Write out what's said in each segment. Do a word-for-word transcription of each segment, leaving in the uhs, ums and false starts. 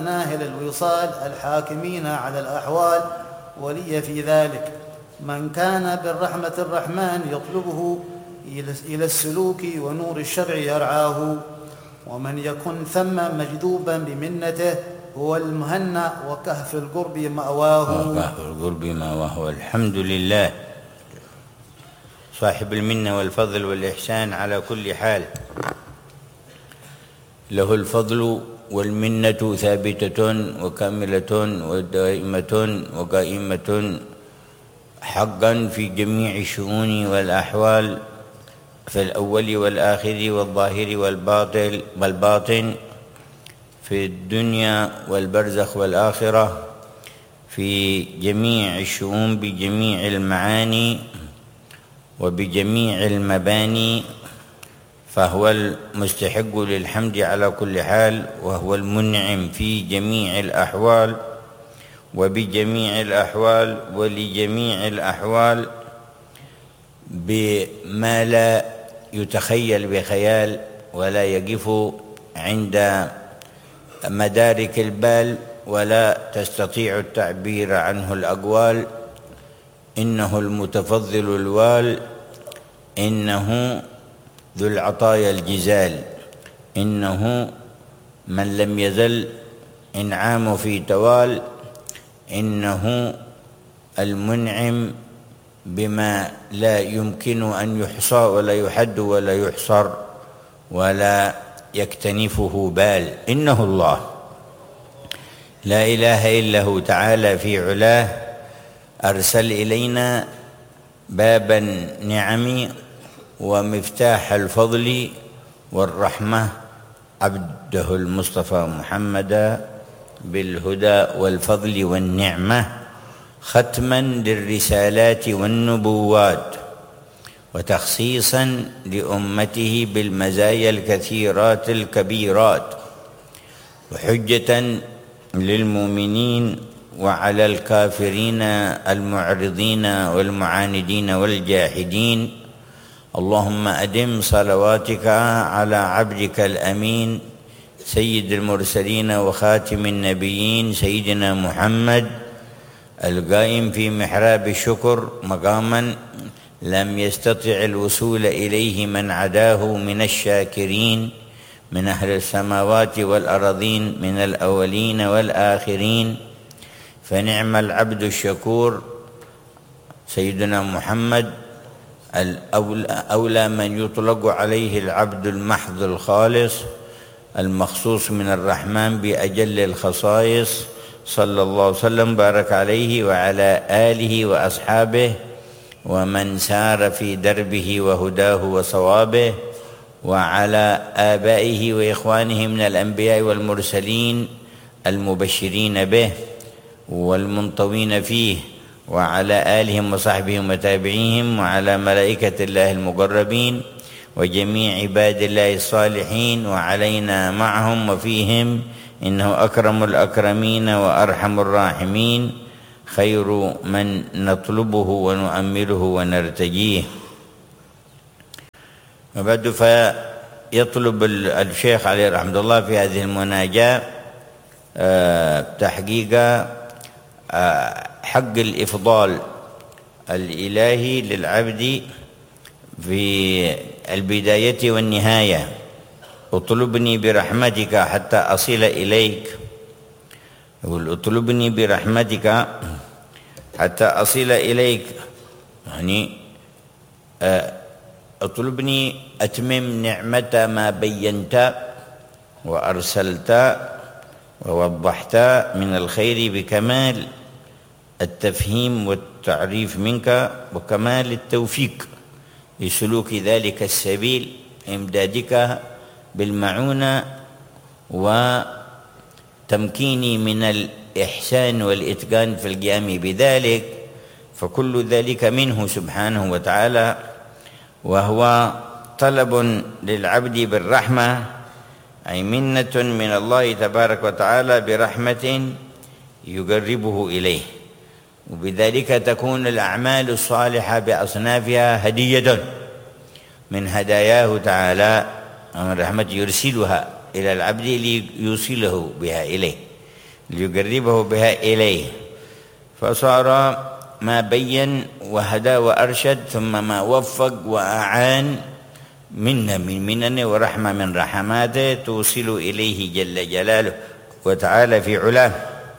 ناهل الوصال الحاكمين على الأحوال ولي في ذلك من كان بالرحمة الرحمن يطلبه إلى السلوك ونور الشرع يرعاه، ومن يكن ثم مجذوبا بمنته هو المهنأ وكهف القرب مأواه. وكهف القرب مأواه. والحمد لله صاحب المنة والفضل والإحسان على كل حال، له الفضل والمنة ثابتة وكاملة ودائمة وقائمة حقا في جميع الشؤون والأحوال، في الأول والآخر والظاهر والباطل والباطن، في الدنيا والبرزخ والآخرة، في جميع الشؤون بجميع المعاني وبجميع المباني، فهو المستحق للحمد على كل حال، وهو المنعم في جميع الأحوال وبجميع الأحوال ولجميع الأحوال بما لا يتخيل بخيال ولا يقف عند مدارك البال ولا تستطيع التعبير عنه الأقوال. إنه المتفضل الوال، إنه ذو العطايا الجزال، إنه من لم يزل إنعام في توال، إنه المنعم بما لا يمكن أن يحصى ولا يحد ولا يحصر ولا يكتنفه بال. إنه الله لا إله إلا هو تعالى في علاه، أرسل إلينا باب النعم ومفتاح الفضل والرحمة عبده المصطفى محمدا بالهدى والفضل والنعمة، ختما للرسالات والنبوات وتخصيصا لأمته بالمزايا الكثيرات الكبيرات، وحجة للمؤمنين وعلى الكافرين المعرضين والمعاندين والجاحدين. اللهم أدم صلواتك على عبدك الأمين سيد المرسلين وخاتم النبيين سيدنا محمد، القائم في محراب الشكر مقاما لم يستطع الوصول إليه من عداه من الشاكرين من أهل السماوات والأرضين من الأولين والآخرين، فنعم العبد الشكور سيدنا محمد، الأولى من يطلق عليه العبد المحض الخالص المخصوص من الرحمن بأجل الخصائص، صلى الله عليه وسلم بارك عليه وعلى آله وأصحابه ومن سار في دربه وهداه وصوابه، وعلى آبائه وإخوانه من الأنبياء والمرسلين المبشرين به والمنطوين فيه، وعلى آلهم وصحبهم وتابعيهم، وعلى ملائكة الله المقربين وجميع عباد الله الصالحين، وعلينا معهم وفيهم، إنه أكرم الأكرمين وأرحم الراحمين، خير من نطلبه ونؤمله ونرتجيه. وبعد فيطلب الشيخ عليه رحمة الله في هذه المناجاة تحقيق حق الإفضال الإلهي للعبد في البداية والنهاية. اطلبني برحمتك حتى أصل إليك، يقول اطلبني برحمتك حتى أصل إليك، يعني اطلبني أتمم نعمة ما بينت وأرسلت ووضحت من الخير بكمال التفهيم والتعريف منك وكمال التوفيق لسلوك ذلك السبيل، إمدادك بالمعونة وتمكيني من الإحسان والإتقان في القيام بذلك، فكل ذلك منه سبحانه وتعالى، وهو طلب للعبد بالرحمة، أي منة من الله تبارك وتعالى برحمة يقربه إليه، وبذلك تكون الأعمال الصالحة بأصنافها هدية من هداياه تعالى، ومن رحمته يرسلها إلى العبد ليوصله بها إليه. ليقربه بها إليه، فصار ما بين وهدى وأرشد، ثم ما وفق وأعان منا من مننه ورحمة من رحماته توصل إليه جل جلاله وتعالى في علاه.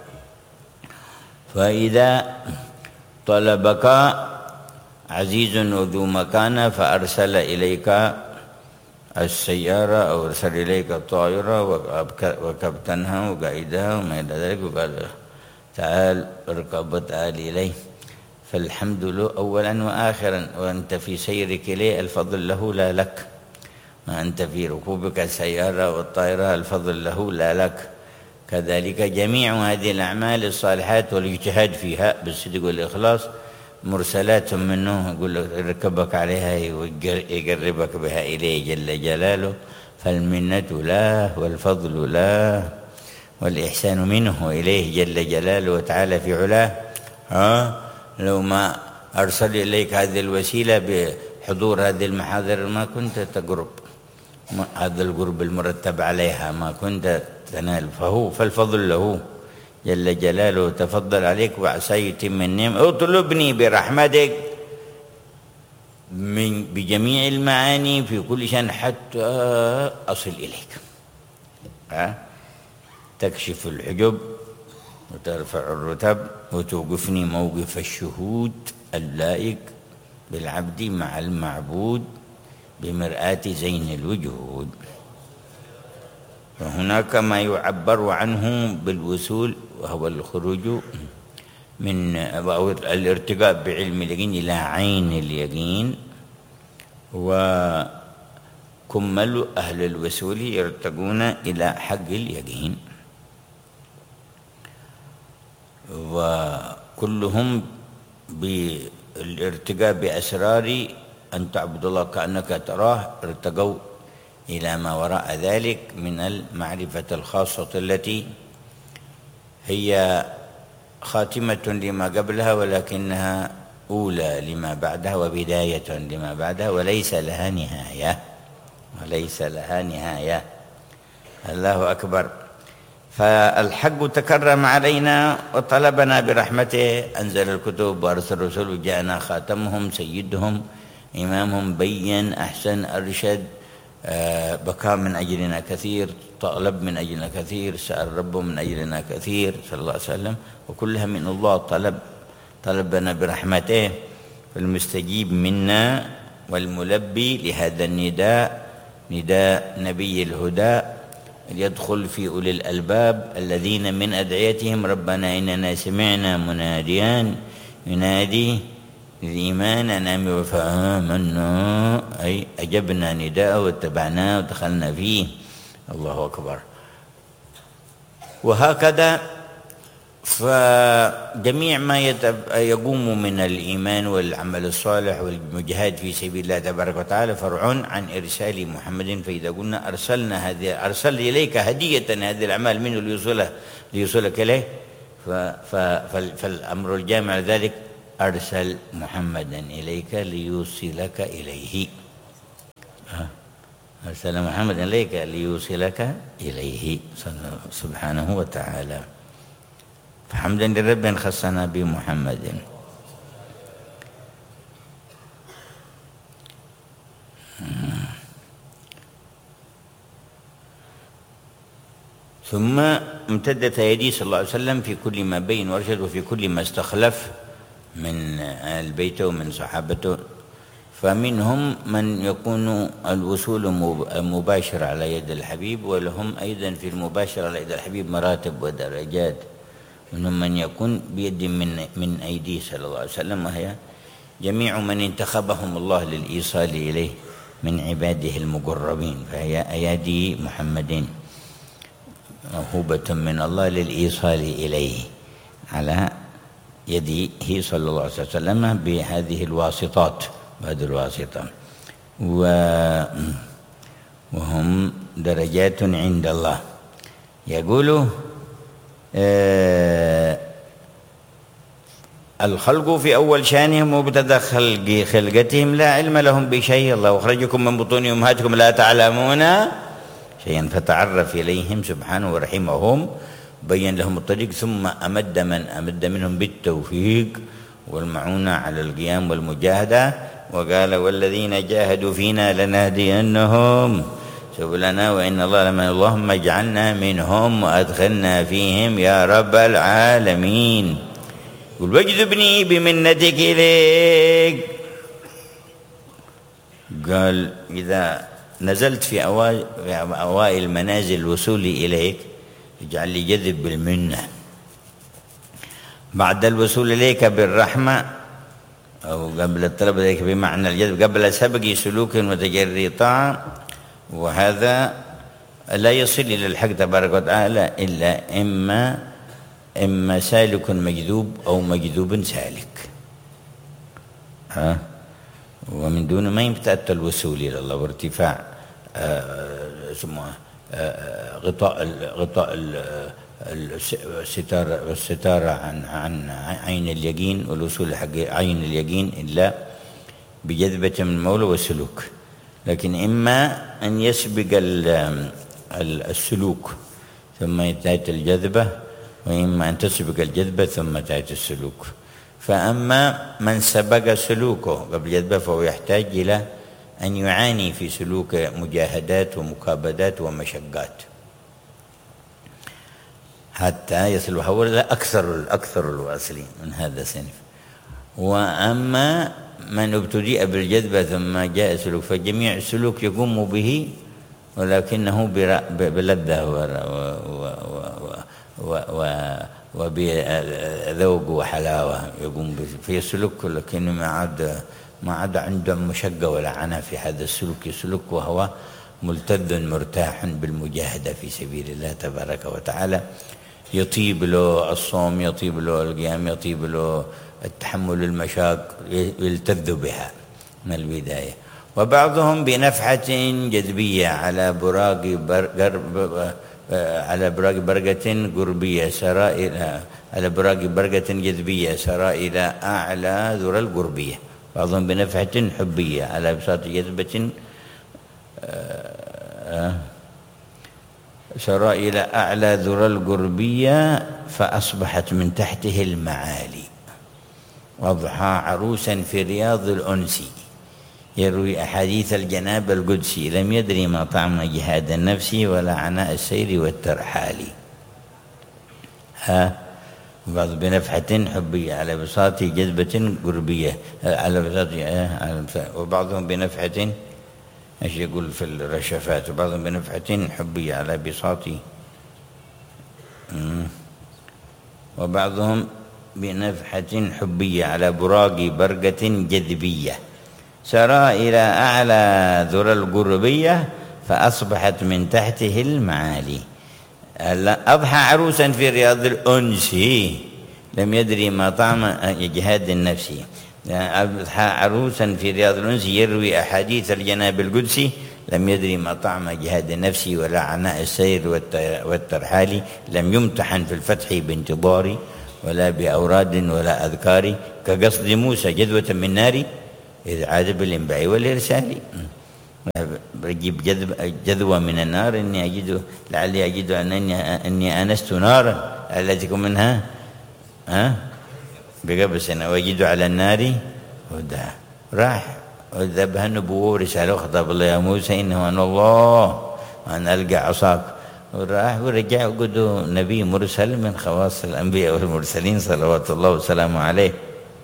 فإذا طلبك عزيز وذو مكانة فأرسل إليك السيارة أو أرسل إليك الطائرة وكابتنها وقائدها وما إلى ذلك، وقال تعال اركب وتعال إليه، فالحمد له أولا وآخرا، وأنت في سيرك إليه الفضل له لا لك، وأنت في ركوبك السيارة والطائرة الفضل له لا لك. كذلك جميع هذه الأعمال الصالحات والاجتهاد فيها بالصدق والإخلاص مرسلات منه، يقول لك يركبك عليها يقربك بها إليه جل جلاله، فالمنة له والفضل له والإحسان منه إليه جل جلاله وتعالى في علاه. ها لو ما أرسل إليك هذه الوسيلة بحضور هذه المحاضر ما كنت تقرب هذا القرب المرتب عليها، ما كنت تنال، فهو فالفضل له جل جلاله تفضل عليك وعسى يتم النعمة. اطلبني برحمتك من بجميع المعاني في كل شأن حتى أصل إليك. ها تكشف الحجب وترفع الرتب وتوقفني موقف الشهود اللائق بالعبد مع المعبود بمرآة زين الوجود. وهناك ما يعبر عنه بالوصول، وهو الخروج من أو الارتقاء بعلم اليقين إلى عين اليقين، وكمل أهل الوصول يرتقون إلى حق اليقين، وكلهم بالارتقاء بأسرار أن تعبد الله كأنك تراه ارتقوا إلى ما وراء ذلك من المعرفة الخاصة التي هي خاتمة لما قبلها ولكنها أولى لما بعدها وبداية لما بعدها، وليس لها نهاية وليس لها نهاية. الله أكبر. فالحق تكرم علينا وطلبنا برحمته، أنزل الكتب وأرسل الرسل وجاءنا خاتمهم سيدهم إمامهم، بين أحسن أرشد، آه بكى من أجلنا كثير، طلب من أجلنا كثير، سأل ربه من أجلنا كثير صلى الله عليه وسلم، وكلها من الله. طلب طلبنا برحمته، فالمستجيب منا والملبي لهذا النداء نداء نبي الهدى يدخل في أولي الألباب الذين من أدعيتهم ربنا إننا سمعنا مناديا ينادي الإيمان أن آمنوا فآمنا، أي أجبنا نداءه واتبعناه ودخلنا فيه. الله أكبر. وهكذا فجميع ما يقوم من الإيمان والعمل الصالح والمجاهد في سبيل الله تبارك وتعالى فرع عن إرسال محمد. فإذا قلنا أرسلنا هذه أرسل إليك هدية هذه الأعمال منه ليوصلها ليوصلك إليه، فالأمر الجامع ذلك أرسل محمدا إليك ليوصلك إليه. أرسل محمدا إليك ليوصلك إليه سبحانه وتعالى. فحمدا لرب خصنا بمحمد. ثم امتدت يديه صلى الله عليه وسلم في كل ما بين وارشد وفي كل ما استخلف من آل بيته ومن صحابته، فمنهم من يكون الوصول مباشر على يد الحبيب، ولهم أيضا في المباشرة على يد الحبيب مراتب ودرجات، منهم من يكون بيد من من أيديه صلى الله عليه وسلم، وهي جميع من انتخبهم الله للإيصال إليه من عباده المقربين، فهي أيادي محمد موهوبة من الله للإيصال إليه على يده صلى الله عليه وسلم بهذه الواسطات بهذه الواسطة، وهم درجات عند الله. يقول آه الخلق في أول شانهم وابتدأ خلق خلقتهم لا علم لهم بشيء، الله أخرجكم من بطون أمهاتكم لا تعلمون شيئا فتعرف إليهم سبحانه ورحمهم بين لهم الطريق، ثم أمد من أمد منهم بالتوفيق والمعونة على القيام والمجاهدة، وقال والذين جاهدوا فينا لنهدينهم سبلنا وإن الله لمن. اللهم اجعلنا منهم وأدخلنا فيهم يا رب العالمين. قل واجذبني بمنتك إليك. قال إذا نزلت في أوائل منازل الوصول إليك اجعل لي جذب بالمنة، بعد الوصول إليك بالرحمة أو قبل الطلب إليك بمعنى الجذب، قبل سبق سلوك وتجري طاعة، وهذا لا يصل إلى الحق تبارك وتعالى إلا إما إما سالك مجذوب أو مجذوب سالك، ها، ومن دون ما يتأتى الوصول إلى الله وارتفاع اسمه غطاء غطاء الستارة الستارة عن عن عين اليقين والوصول حق عين اليقين إلا بجذبة من المولى والسلوك. لكن إما أن يسبق السلوك ثم تأتي الجذبة، وإما أن تسبق الجذبة ثم تأتي السلوك. فأما من سبق سلوكه قبل الجذبة فهو يحتاج إلى أن يعاني في سلوك مجاهدات ومكابدات ومشقات حتى يصل هو أكثر أكثر الواصلين من هذا الصنف. وأما من ابتدئ بالجذبة ثم جاء سلوك فجميع السلوك يقوم به ولكنه بلذة وبذوق وحلاوة يقوم به في السلوك، لكنه ما عاد ما عاد عنده مشقة ولا عناء في هذا السلوك، يسلك وهو ملتذ مرتاح بالمجاهدة في سبيل الله تبارك وتعالى. يطيب له الصوم، يطيب له القيام، يطيب له التحمل المشاق، يلتذ بها من البداية. وبعضهم بنفحة جذبية على براق برق على براق برقة قربية سرى إلى على براق برقة جذبية سرى إلى أعلى ذرى القربية. بعضهم بنفحة حبية على بساط جذبة سرى إلى أعلى ذرى القربية فأصبحت من تحته المعالي. وأضحى عروسا في رياض الأنس يروي أحاديث الجناب القدسي لم يدري ما طعم جهاد النفس ولا عناء السير والترحال. ها بعض بنفحة حبية على بساط جذبة قربية على بساط وبعضهم بنفحة ايش يقول في الرشفات، وبعضهم بنفحة حبية على بساط وبعضهم بنفحة حبية على براق برقة جذبية سرى إلى أعلى ذرى القربية فأصبحت من تحته المعالي. أضحى عروسا في رياض الأنس لم يدري ما طعم جهاد النفس. أضحى عروسا في رياض الأنس يروي أحاديث الجناب القدسي لم يدري ما طعم جهاد النفس ولا عناء السير والترحال. لم يمتحن في الفتح بانتظار ولا بأوراد ولا أذكار كقصد موسى جذوة من نار إذ عاد بالإنباء والإرسال. بجيب جذوة من النار إني أجد لعلي أجد أنني أني آنست نارا التي منها ها بقبل سنة وأجد على النار هدى. راح وذبها النبوة ورسالة وخطاب الله يا موسى إنه أنا الله وأنا ألقى عصاك. وراح ورجع وقدوا نبي مرسل من خواص الأنبياء والمرسلين صلوات الله وسلامه عليه.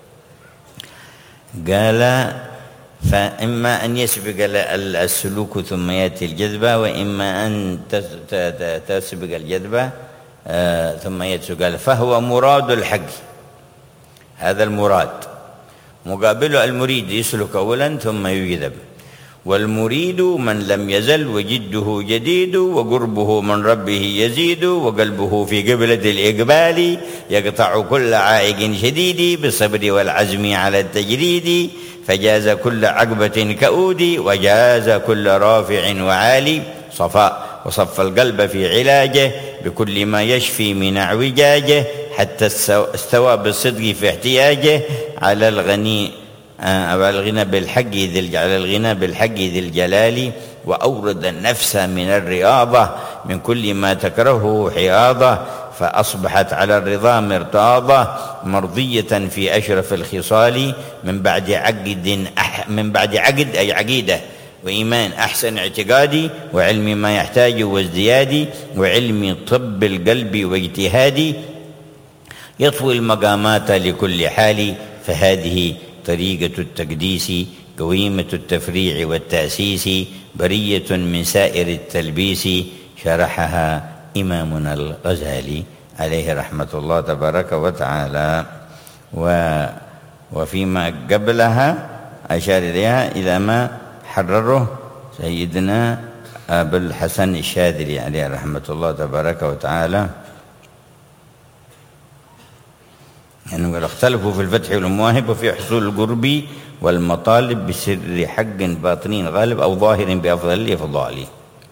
قال فإما أن يسبق السلوك ثم يأتي الجذبة، وإما أن تسبق الجذبة ثم يأتي. قال فهو مراد الحق، هذا المراد. مقابله المريد يسلك أولا ثم يجذب. والمريد من لم يزل وجده جديد وقربه من ربه يزيد وقلبه في قبلة الإقبال يقطع كل عائق شديد بالصبر والعزم على التجريد فجاز كل عقبة كؤود وجاز كل رافع وعالي صفاء وصف القلب في علاجه بكل ما يشفي من اعوجاجه حتى استوى بالصدق في احتياجه على الغني على الغنى بالحق ذي على الغنى بالحق ذي الجلال وأورد النفس من الرياضة من كل ما تكرهه حياضة فأصبحت على الرضا مرتاضة مرضية في أشرف الخصال من بعد عقد أح من بعد عقد أي عقيدة وإيمان أحسن اعتقادي وعلم ما يحتاج وازديادي وعلم طب القلب واجتهادي يطوي المقامات لكل حال فهذه طريقة التقديس قويمة التفريع والتأسيس برية من سائر التلبيس شرحها إمامنا الغزالي عليه رحمة الله تبارك وتعالى. وفيما قبلها أشار إليها إلى ما حرره سيدنا أبو الحسن الشاذلي عليه رحمة الله تبارك وتعالى، يعني قال اختلفوا في الفتح والمواهب وفي حصول القرب والمطالب بسر حق باطنين غالب أو ظاهر بأفضل الإفضال.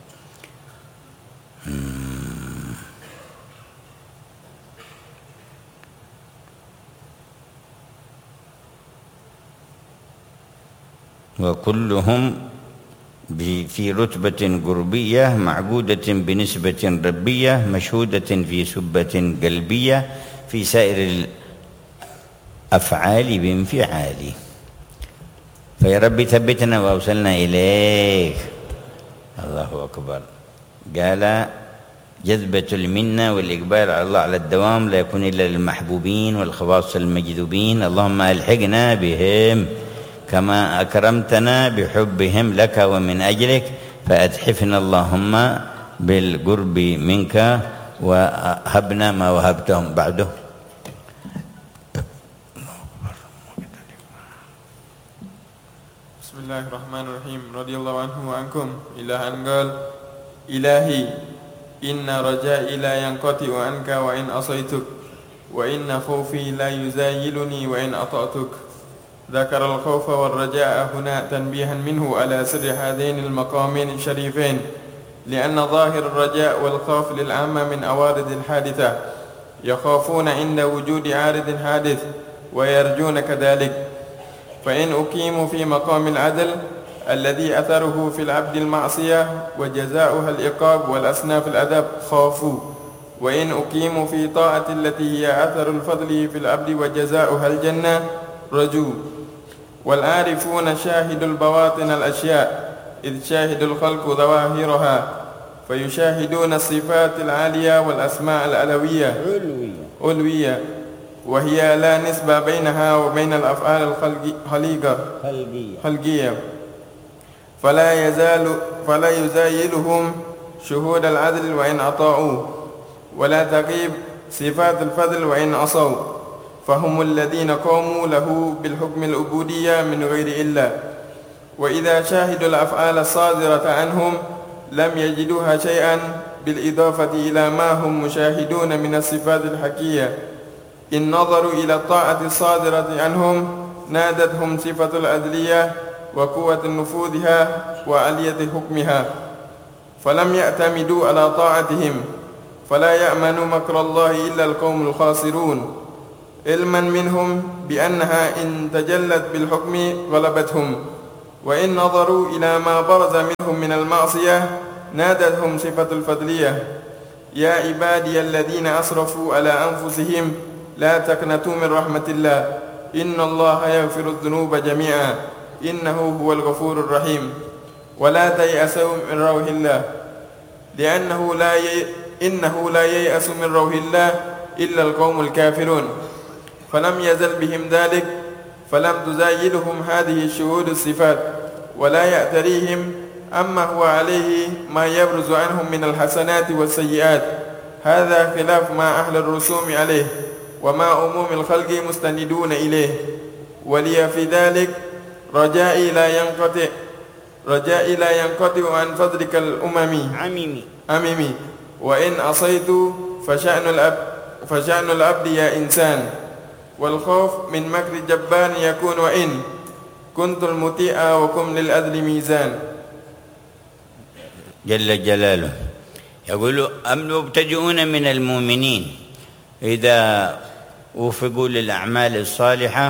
وكلهم في رتبة قربية معقودة بنسبة ربية مشهودة في سبة قلبية في سائر الأفعال بانفعال. فيا رب ثبتنا وأوصلنا إليك. الله أكبر. قال جذبة المنة والإقبال على الله على الدوام لا يكون إلا للمحبوبين والخواص المجذوبين، اللهم ألحقنا بهم كما أكرمتنا بحبهم لك ومن أجلك، فأتحفنا اللهم بالقرب منك وهبنا ما وهبتهم بعده. بسم الله الرحمن الرحيم. رضي الله عنه وعنكم إلى أن قال: إلهي إن رجائي لا ينقطع عنك وإن عصيتك، وإن خوفي لا يزايلني وإن أطعتك. ذكر الخوف والرجاء هنا تنبيها منه على سر هذين المقامين الشريفين، لأن ظاهر الرجاء والخوف للعامة من أوارد الحادثة، يخافون عند وجود عارض حادث ويرجون كذلك. فإن أقيموا في مقام العدل الذي أثره في العبد المعصية وجزاؤها العقاب والأصناف الأدب خافوا، وإن أقيموا في طاعة التي هي أثر الفضل في العبد وجزاؤها الجنة رجوا. والعارفون شاهدوا البواطن الأشياء إذ شاهد الخلق ظواهرها، فيشاهدون الصفات العالية والأسماء العلوية علوية، وهي لا نسبة بينها وبين الأفعال الخليقة خلقية، فلا يزال فلا يزايلهم شهود العدل وإن أطاعوه، ولا تغيب صفات الفضل وإن عصوا، فهم الذين قاموا له بالحكم العبودية من غير إلا. وإذا شاهدوا الأفعال الصادرة عنهم لم يجدوها شيئا بالإضافة إلى ما هم مشاهدون من الصفات الحقيقية. إن نظروا إلى الطاعة الصادرة عنهم نادتهم صفة العدلية وقوة نفوذها وعلية حكمها، فلم يعتمدوا على طاعتهم، فلا يأمن مكر الله إلا القوم الخاسرون، علما منهم بأنها إن تجلت بالحكم غلبتهم. وإن نظروا إلى ما برز منهم من المعصية نادتهم صفة الفضلية: يا عبادي الذين أسرفوا على أنفسهم لا تقنطوا من رحمة الله إن الله يغفر الذنوب جميعا إنه هو الغفور الرحيم. ولا تيأسوا من روح الله لأنه لا ي... إنه لا ييأس من روح الله إلا القوم الكافرون. فلم يزل بهم ذلك، فلم تزايلهم هذه الشهود الصفات، ولا يأتريهم أما هو عليه ما يبرز عنهم من الحسنات والسيئات. هذا خلاف ما أهل الرسوم عليه وما عموم الخلق مستندون إليه. ولي في ذلك رجائي لا ينقطع رجائي لا ينقطع عن فضلك الأمم عميمي أميمي وإن عصيت فشأن الأب فشأن العبد يا إنسان. والخوف من مكر الجبار يكون وإن كنت المطيع وكن للأذل ميزان. جل جلاله يقول: المبتدئون من المؤمنين إذا وفقوا للأعمال الصالحة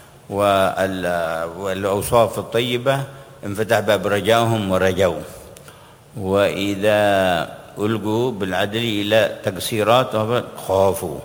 والأوصاف الطيبة انفتح باب رجاهم ورجوا، وإذا ألقوا بالعدل إلى تقصيرات خافوا.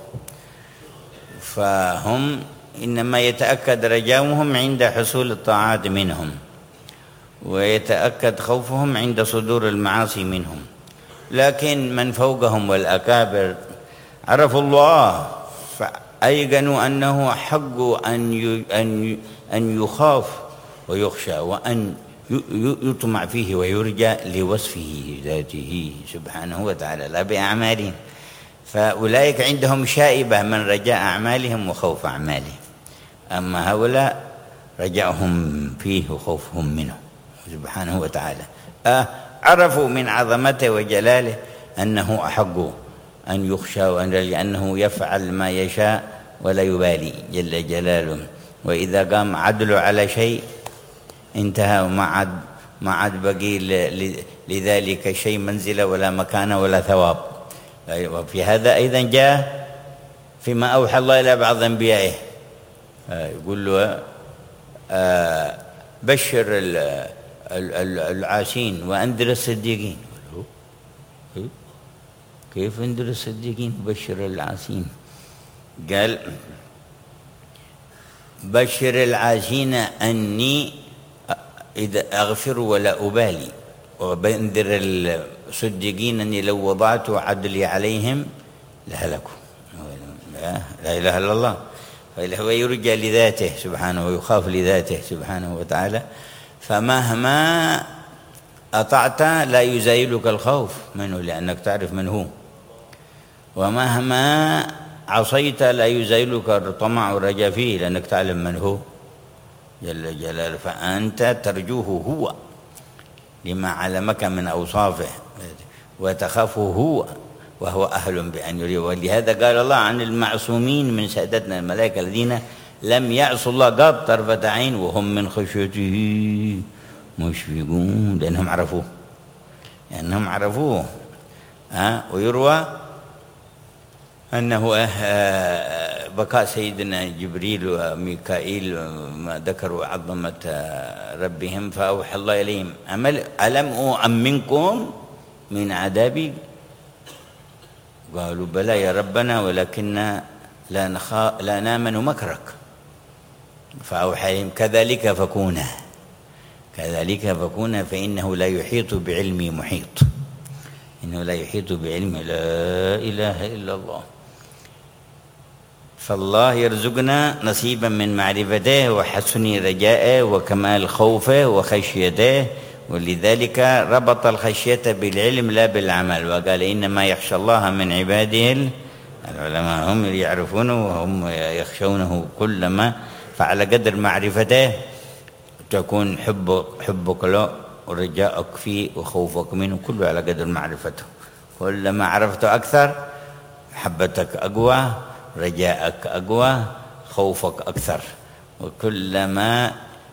فهم إنما يتأكد رجاؤهم عند حصول الطاعات منهم، ويتأكد خوفهم عند صدور المعاصي منهم. لكن من فوقهم والأكابر عرفوا الله فأيقنوا أنه حق أن أن يخاف ويخشى وأن يطمع فيه ويرجى لوصفه ذاته سبحانه وتعالى لا بأعمالهم. فأولئك عندهم شائبة من رجاء أعمالهم وخوف أعمالهم، أما هؤلاء رجاءهم فيه وخوفهم منه سبحانه وتعالى. آه عرفوا من عظمته وجلاله أنه أحق أن يخشى، لأنه يفعل ما يشاء ولا يبالي جل جلاله. وإذا قام عدله على شيء انتهى وما عاد ما عاد بقي لذلك شيء منزلة ولا مكانة ولا ثواب. وفي هذا أيضا جاء فيما أوحى الله إلى بعض أنبيائه يقول له بشر العاسين وأنذر الصديقين. كيف أنذر الصديقين وبشر العاسين؟ قال بشر العاسين أني إذا أغفر ولا أبالي، وبنذر الصديقين أني لو وضعت عدلي عليهم لهلكوا. لا إله إلا الله. فهو يرجى لذاته سبحانه ويخاف لذاته سبحانه وتعالى. فمهما أطعت لا يزايلك الخوف منه لأنك تعرف من هو، ومهما عصيت لا يزايلك الطمع والرجاء فيه لأنك تعلم من هو جل جلاله. فأنت ترجوه هو لما علمك من أوصافه وتخافه هو وهو أهل بأن يريه. ولهذا قال الله عن المعصومين من سادتنا الملائكة الذين لم يعصوا الله قط طرفة عين وهم من خشيته مشفقون، لأنهم عرفوه لأنهم عرفوه ها. ويروى أنه بكاء سيدنا جبريل وميكائيل ما ذكروا عظمة ربهم فأوحى الله إليهم ألم أؤمنكم من عذابي؟ قالوا بلى يا ربنا ولكننا لا, نخا لا نامن مكرك. فأوحى إليهم كذلك فكونا كذلك فكونا فإنه لا يحيط بعلمي محيط، إنه لا يحيط بعلمه. لا إله إلا الله. فالله يرزقنا نصيبا من معرفته وحسن رجائه وكمال خوفه وخشيته. ولذلك ربط الخشية بالعلم لا بالعمل، وقال إنما يخشى الله من عباده العلماء، هم يعرفونه وهم يخشونه. كلما فعلى قدر معرفته تكون حبك, حبك له ورجاءك فيه وخوفك منه كله على قدر معرفته. كلما عرفته أكثر محبتك أقوى، رجاءك أقوى، خوفك أكثر. وكلما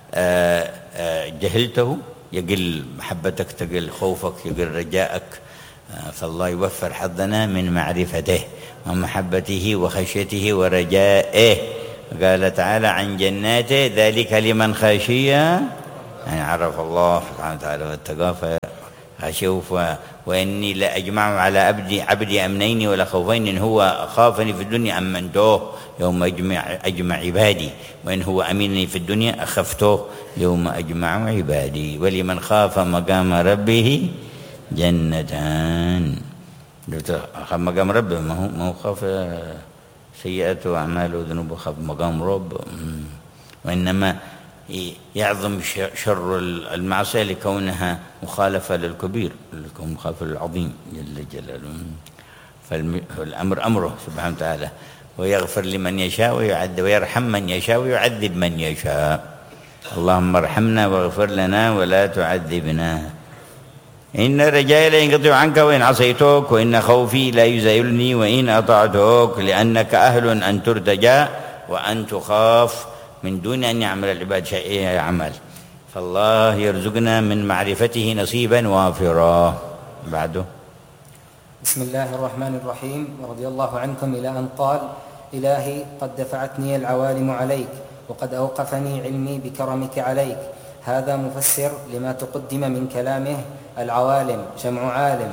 جهلته يقل محبتك، تقل خوفك، يقل رجاءك. فالله يوفر حظنا من معرفته ومحبته وخشيته ورجائه. قال تعالى عن جناته ذلك لمن خشي يعني عرف الله سبحانه وتعالى واتقاه فخشوف. وإني لأجمع على عبدي عبدي أمنين ولا خوفين، إن هو خافني في الدنيا أمنته يوم أجمع, أجمع عبادي، وإن هو أمينني في الدنيا أخفته يوم أجمع عبادي. ولمن خاف مقام ربه جنتان. خاف مقام ربه ما هو ما هو خاف سيئات وأعمال وذنوب، خاف مقام رب. وإنما يعظم شر المعصية لكونها مخالفة للكبير، لكون مخالفة للعظيم جل جلاله. فالأمر أمره سبحانه وتعالى، ويغفر لمن يشاء ويعذب، ويرحم من يشاء ويعذب من يشاء. اللهم ارحمنا واغفر لنا ولا تعذبنا. إن رجائي لا ينقطع عنك وإن عصيتك، وإن خوفي لا يزايلني وإن أطعتك، لأنك أهل أن ترتجى وأن تخاف من دون أن يعمل العباد شيئا عمل. فالله يرزقنا من معرفته نصيبا وافرا. بعده بسم الله الرحمن الرحيم. رضي الله عنكم إلى أن قال: إلهي قد دفعتني العوالم عليك وقد أوقفني علمي بكرمك عليك. هذا مفسر لما تقدم من كلامه. العوالم جمع عالم،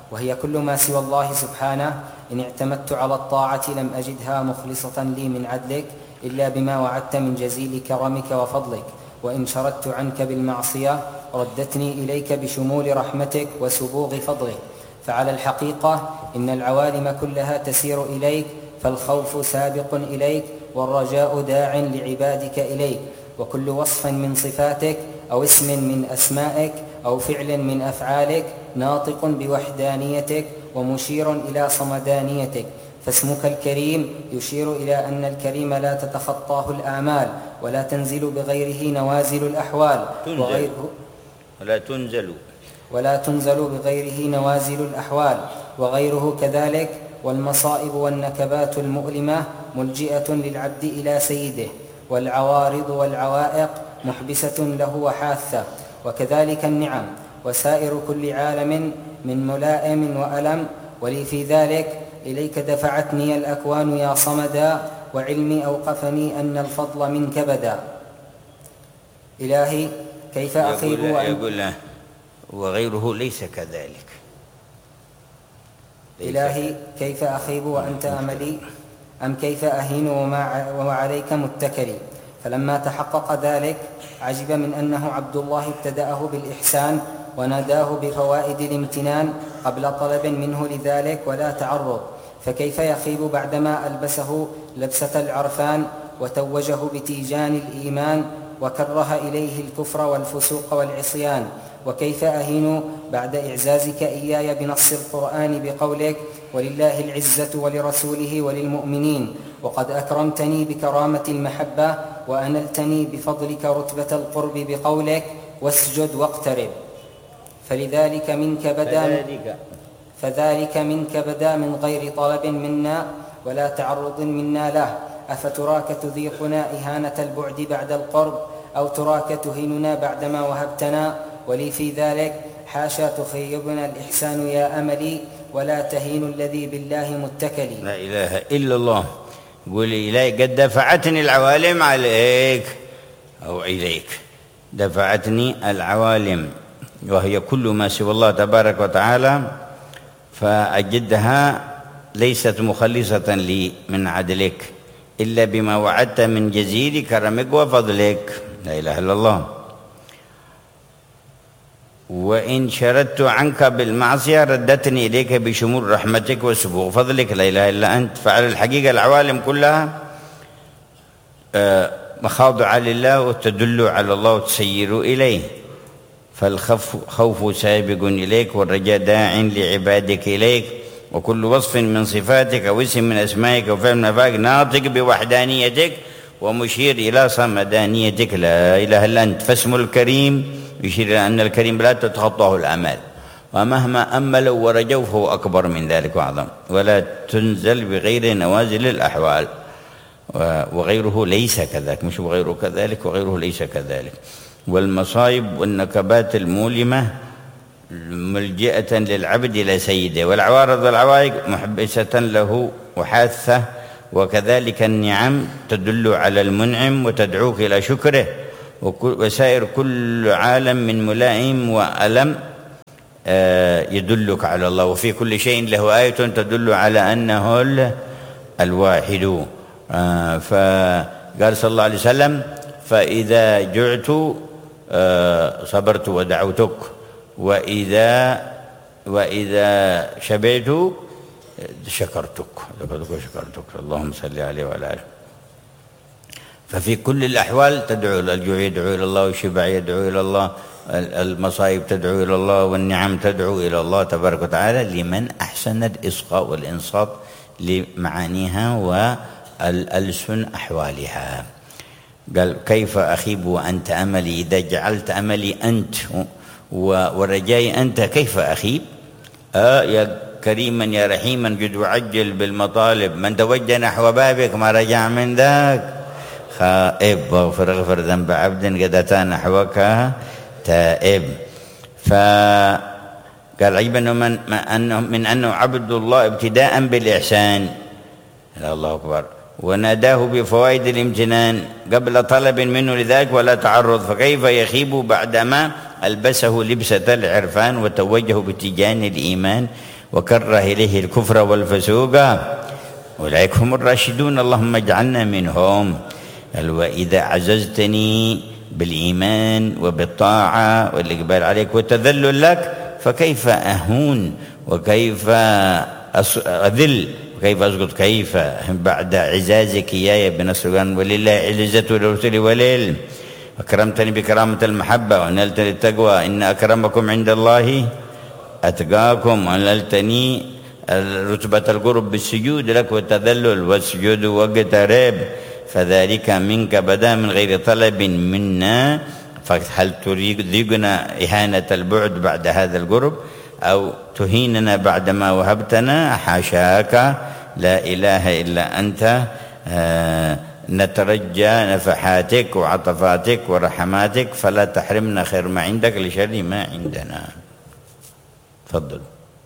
وهي كل ما سوى الله سبحانه. إن اعتمدت على الطاعة لم أجدها مخلصة لي من عدلك إلا بما وعدت من جزيل كرمك وفضلك، وإن شردت عنك بالمعصية ردتني إليك بشمول رحمتك وسبوغ فضلك. فعلى الحقيقة إن العوالم كلها تسير إليك، فالخوف سابق إليك والرجاء داع لعبادك إليك، وكل وصف من صفاتك أو اسم من أسمائك أو فعل من أفعالك ناطق بوحدانيتك ومشير إلى صمدانيتك. فاسمك الكريم يشير إلى أن الكريم لا تتخطاه الآمال ولا تنزل بغيره نوازل الأحوال وغيره ولا تنزل ولا تنزل بغيره نوازل الأحوال وغيره كذلك. والمصائب والنكبات المؤلمة ملجئة للعبد إلى سيده، والعوارض والعوائق محبسة له وحاثة، وكذلك النعم وسائر كل عالم من ملائم وألم. ولي في ذلك إليك دفعتني الأكوان يا صمدا، وعلمي أوقفني أن الفضل منك بدا. إلهي كيف أخيب يقول, وأن... يقول له وغيره ليس كذلك. ليس إلهي كذلك. كيف أخيب وأنت أملي، أم كيف أهين وعليك متكلي. فلما تحقق ذلك عجب من أنه عبد الله ابتدأه بالإحسان وناداه بفوائد الامتنان قبل طلب منه لذلك ولا تعرض، فكيف يخيب بعدما ألبسه لبسة العرفان وتوجه بتيجان الإيمان وكره إليه الكفر والفسوق والعصيان. وكيف أهين بعد إعزازك إياي بنص القرآن بقولك ولله العزة ولرسوله وللمؤمنين، وقد أكرمتني بكرامة المحبة وأنلتني بفضلك رتبة القرب بقولك واسجد واقترب. فلذلك منك بدا فذلك منك بدا من غير طلب منا ولا تعرض منا له. أفتراك تذيقنا إهانة البعد بعد القرب، أو تراك تهيننا بعدما وهبتنا؟ ولي في ذلك حاشا تخيبنا الإحسان يا أملي، ولا تهين الذي بالله متكلي. لا إله إلا الله. قولي إلهي قد دفعتني العوالم عليك أو إليك. دفعتني العوالم وهي كل ما سوى الله تبارك وتعالى، فأجدها ليست مخلصة لي من عدلك إلا بما وعدت من جزيل كرمك وفضلك. لا إله إلا الله. وإن شردت عنك بالمعصية ردتني إليك بشمول رحمتك وسبوغ فضلك. لا إله إلا أنت. فعلى الحقيقة العوالم كلها مخاضعة لله وتدل على الله وتسير إليه، فالخوف سابق إليك والرجاء داع لعبادك إليك، وكل وصف من صفاتك أو اسم من أسمائك وفعل من أفعالك ناطق بوحدانيتك ومشير إلى صمدانيتك. لا إله إلا أنت. فاسم الكريم يشير إلى أن الكريم لا تتخطاه الآمال، ومهما أملوا ورجوا فهو أكبر من ذلك وأعظم، ولا تنزل بغير نوازل الأحوال. وغيره ليس كذلك، مش وغيره كذلك، وغيره ليس كذلك. والمصائب والنكبات المؤلمة ملجئة للعبد إلى سيده، والعوارض والعوائق محبسة له وحاثة، وكذلك النعم تدل على المنعم وتدعوك إلى شكره، وسائر كل عالم من ملائم وألم يدلك على الله، وفي كل شيء له آية تدل على أنه الواحد. فقال صلى الله عليه وسلم فإذا جعت صبرت ودعوتك، وإذا وإذا شبعت شكرتك شكرتك اللهم صل عليه وعلى آله. ففي كل الأحوال تدعو، الجوع يدعو إلى الله، والشبع يدعو إلى الله، المصائب تدعو إلى الله، والنعم تدعو إلى الله تبارك وتعالى، لمن أحسن الإصغاء والإنصات لمعانيها والألسن أحوالها. قال كيف أخيب وأنت أملي، إذا جعلت أملي أنت ورجائي أنت كيف أخيب؟ آه يا كريما يا رحيما جد وعجل بالمطالب، من توجه نحو بابك ما رجع من ذاك خائب، واغفر اغفر ذنب عبد قد أتى نحوك تائب. فقال عجبا من, من أنه عبد الله ابتداء بالإحسان، الله أكبر، وناداه بفوائد الامتنان قبل طلب منه لذلك ولا تعرض، فكيف يخيب بعدما ألبسه لبسة العرفان وتوجه بتيجان الإيمان وكره إليه الكفر والفسوق أولئك هم الراشدون اللهم اجعلنا منهم. قال وإذا عززتني بالإيمان وبالطاعة والإقبال عليك والتذلل لك فكيف أهون وكيف أذل وكيف أسقط كيف بعد عزازك إياي بنصر ولله عزة ولرسله وللعلم أكرمتني بكرامة المحبة ونلتني التقوى إن أكرمكم عند الله أتقاكم ونلتني رتبة القرب بالسجود لك والتذلل والسجود واقترب فذلك منك بدا من غير طلب منا فهل تريدنا إهانة البعد بعد هذا القرب أو تهيننا بعدما وهبتنا؟ حاشاك لا إله إلا أنت. آه نترجى نفحاتك وعطفاتك ورحماتك فلا تحرمنا خير ما عندك لشر ما عندنا. تفضل.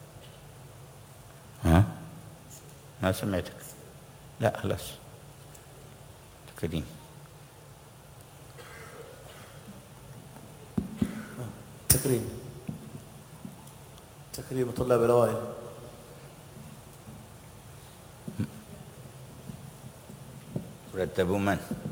ها ما سمعتك. لا خلاص تكريم. تكريم تكريم طلاب الأوائل. رتبوا من؟